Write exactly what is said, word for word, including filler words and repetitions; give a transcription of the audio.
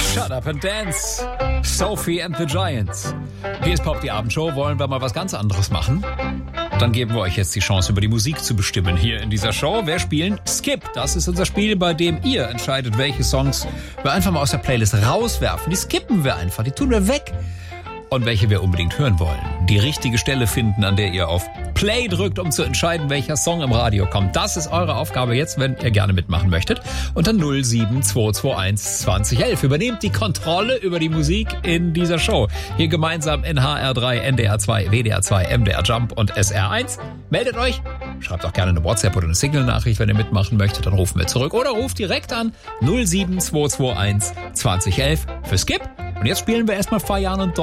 Shut Up and Dance. Sophie and the Giants. Hier ist Pop, die Abendshow. Wollen wir mal was ganz anderes machen? Dann geben wir euch jetzt die Chance, über die Musik zu bestimmen hier in dieser Show. Wir spielen Skip. Das ist unser Spiel, bei dem ihr entscheidet, welche Songs wir einfach mal aus der Playlist rauswerfen. Die skippen wir einfach, die tun wir weg. Und welche wir unbedingt hören wollen. Die richtige Stelle finden, an der ihr auf Play drückt, um zu entscheiden, welcher Song im Radio kommt. Das ist eure Aufgabe jetzt, wenn ihr gerne mitmachen möchtet. Unter null sieben zwei zwei eins zwanzig elf. Übernehmt die Kontrolle über die Musik in dieser Show. Hier gemeinsam in H R drei, N D R zwei, W D R zwei, M D R Jump und S R eins. Meldet euch. Schreibt auch gerne eine WhatsApp oder eine Signal-Nachricht, wenn ihr mitmachen möchtet. Dann rufen wir zurück. Oder ruft direkt an null sieben zwei zwei eins zwanzig elf für Skip. Und jetzt spielen wir erstmal Fayan und